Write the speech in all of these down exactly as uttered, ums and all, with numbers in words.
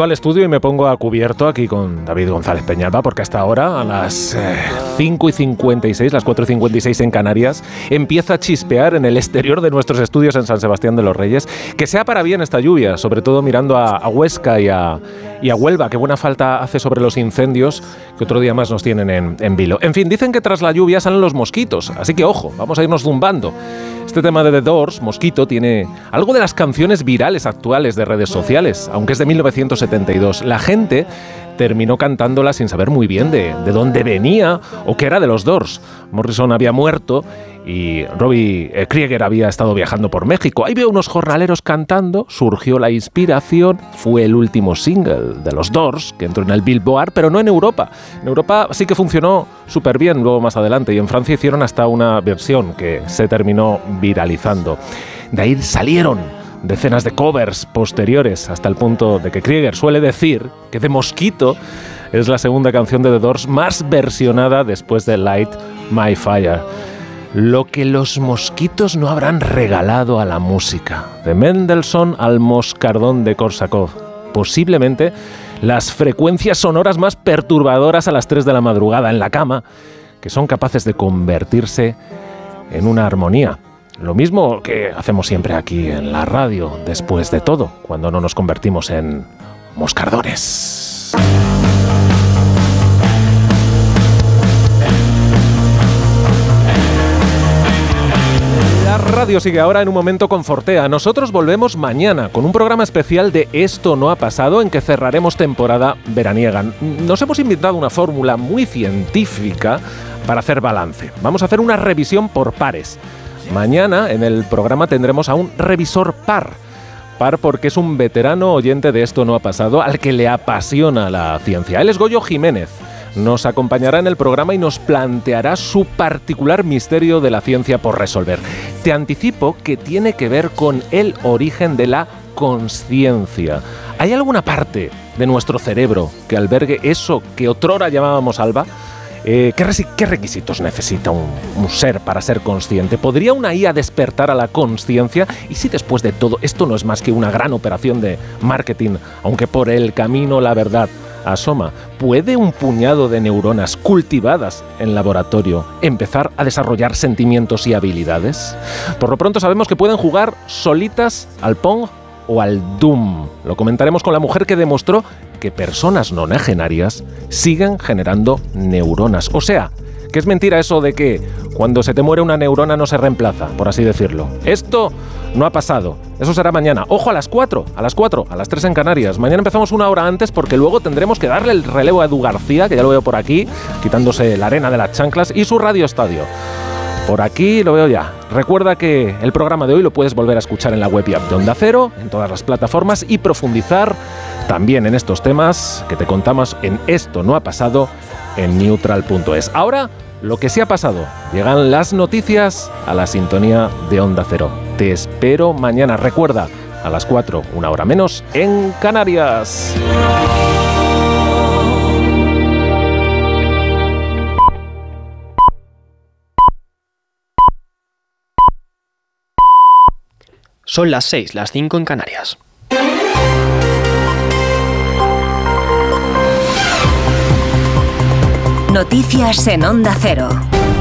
al estudio y me pongo a cubierto aquí con David González Peñalba, porque hasta ahora, a las eh, cinco y cincuenta y seis, las cuatro y cincuenta y seis en Canarias, empieza a chispear en el exterior de nuestros estudios en San Sebastián de los Reyes. Que sea para bien esta lluvia, sobre todo mirando a, a Huesca y a, y a Huelva, que buena falta hace sobre los incendios que otro día más nos tienen en, en vilo. En fin, dicen que tras la lluvia salen los mosquitos, así que ojo, vamos a irnos zumbando. Este tema de The Doors, Mosquito, tiene algo de las canciones virales actuales de redes sociales, aunque es de mil novecientos setenta y dos. La gente terminó cantándola sin saber muy bien de, de dónde venía o qué era de los Doors. Morrison había muerto y Robbie Krieger había estado viajando por México. Ahí veo unos jornaleros cantando, surgió la inspiración, fue el último single de los Doors que entró en el Billboard, pero no en Europa. En Europa sí que funcionó súper bien luego más adelante, y en Francia hicieron hasta una versión que se terminó viralizando. De ahí salieron decenas de covers posteriores, hasta el punto de que Krieger suele decir que The Mosquito es la segunda canción de The Doors más versionada después de Light My Fire. Lo que los mosquitos no habrán regalado a la música, de Mendelssohn al moscardón de Korsakov, posiblemente las frecuencias sonoras más perturbadoras a las tres de la madrugada en la cama, que son capaces de convertirse en una armonía. Lo mismo que hacemos siempre aquí en la radio, después de todo, cuando no nos convertimos en moscardones. La radio sigue ahora en un momento con Fortea. Nosotros volvemos mañana con un programa especial de Esto no ha pasado, en que cerraremos temporada veraniega. Nos hemos inventado una fórmula muy científica para hacer balance. Vamos a hacer una revisión por pares. Mañana en el programa tendremos a un revisor par. Par porque es un veterano oyente de Esto no ha pasado, al que le apasiona la ciencia. Él es Goyo Jiménez. Nos acompañará en el programa y nos planteará su particular misterio de la ciencia por resolver. Te anticipo que tiene que ver con el origen de la consciencia. ¿Hay alguna parte de nuestro cerebro que albergue eso que otrora llamábamos alma? Eh, ¿qué, resi- ¿Qué requisitos necesita un, un ser para ser consciente? ¿Podría una I A despertar a la consciencia? ¿Y si después de todo esto no es más que una gran operación de marketing, aunque por el camino la verdad asoma? ¿Puede un puñado de neuronas cultivadas en laboratorio empezar a desarrollar sentimientos y habilidades? Por lo pronto sabemos que pueden jugar solitas al Pong o al Doom. Lo comentaremos con la mujer que demostró que personas nonagenarias siguen generando neuronas. O sea, que es mentira eso de que cuando se te muere una neurona no se reemplaza, por así decirlo. Esto no ha pasado. Eso será mañana. Ojo, a las cuatro, a las cuatro, a las tres en Canarias. Mañana empezamos una hora antes porque luego tendremos que darle el relevo a Edu García, que ya lo veo por aquí, quitándose la arena de las chanclas, y su Radio Estadio. Por aquí lo veo ya. Recuerda que el programa de hoy lo puedes volver a escuchar en la web y app de Onda Cero, en todas las plataformas, y profundizar también en estos temas que te contamos en Esto no ha pasado en neutral punto es. Ahora, lo que sí ha pasado. Llegan las noticias a la sintonía de Onda Cero. Te espero mañana. Recuerda, a las cuatro, una hora menos, en Canarias. Son las seis, las cinco en Canarias. Noticias en Onda Cero.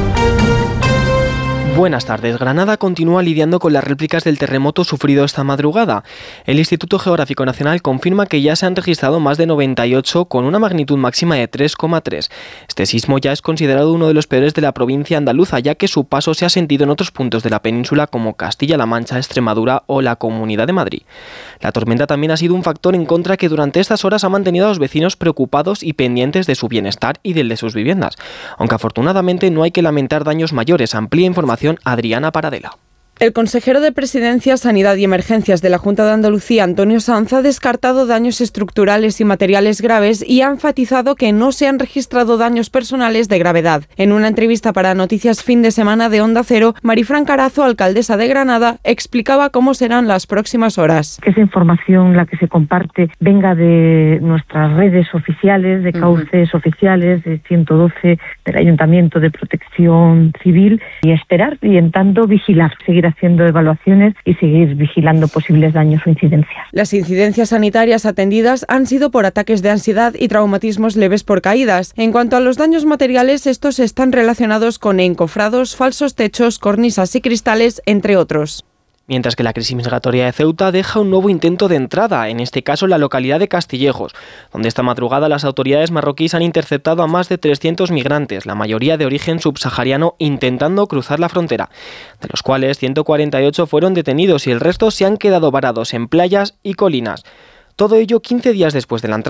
Buenas tardes. Granada continúa lidiando con las réplicas del terremoto sufrido esta madrugada. El Instituto Geográfico Nacional confirma que ya se han registrado más de noventa y ocho con una magnitud máxima de tres coma tres. Este sismo ya es considerado uno de los peores de la provincia andaluza, ya que su paso se ha sentido en otros puntos de la península como Castilla-La Mancha, Extremadura o la Comunidad de Madrid. La tormenta también ha sido un factor en contra que durante estas horas ha mantenido a los vecinos preocupados y pendientes de su bienestar y del de sus viviendas. Aunque afortunadamente no hay que lamentar daños mayores. Amplía información Adriana Paradela. El consejero de Presidencia, Sanidad y Emergencias de la Junta de Andalucía, Antonio Sanz, ha descartado daños estructurales y materiales graves y ha enfatizado que no se han registrado daños personales de gravedad. En una entrevista para Noticias Fin de Semana de Onda Cero, Marifran Carazo, alcaldesa de Granada, explicaba cómo serán las próximas horas. Que esa información, la que se comparte, venga de nuestras redes oficiales, de cauces uh-huh. oficiales, de ciento doce, del Ayuntamiento de Protección Civil, y esperar y en tanto vigilar, seguir seguir haciendo evaluaciones y seguir vigilando posibles daños o incidencias. Las incidencias sanitarias atendidas han sido por ataques de ansiedad y traumatismos leves por caídas. En cuanto a los daños materiales, estos están relacionados con encofrados, falsos techos, cornisas y cristales, entre otros. Mientras que la crisis migratoria de Ceuta deja un nuevo intento de entrada, en este caso en la localidad de Castillejos, donde esta madrugada las autoridades marroquíes han interceptado a más de trescientos migrantes, la mayoría de origen subsahariano, intentando cruzar la frontera, de los cuales ciento cuarenta y ocho fueron detenidos y el resto se han quedado varados en playas y colinas. Todo ello quince días después de la entrada